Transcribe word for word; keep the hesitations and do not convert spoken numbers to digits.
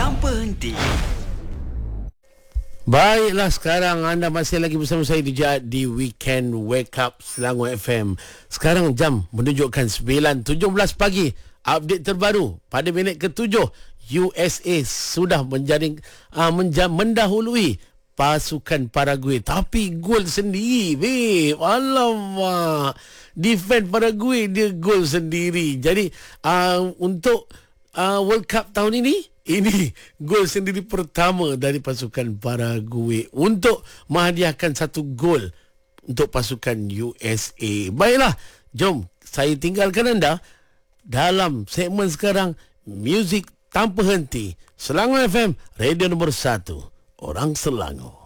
tanpa henti. Baiklah, sekarang anda masih lagi bersama saya di Jad di Weekend Wake Up Selangor F M. Sekarang jam menunjukkan sembilan tujuh belas pagi. Update terbaru pada minit ketujuh, U S A sudah menjaring uh, menja- mendahului pasukan Paraguay, tapi gol sendiri, babe. Alamak, defend Paraguay, dia gol sendiri. Jadi uh, untuk uh, World Cup tahun ini, ini gol sendiri pertama dari pasukan Paraguay untuk menghadiahkan satu gol untuk pasukan U S A. Baiklah, jom saya tinggalkan anda dalam segmen sekarang, Muzik Tanpa Henti, Selangor F M, radio nombor satu, orang Selangor.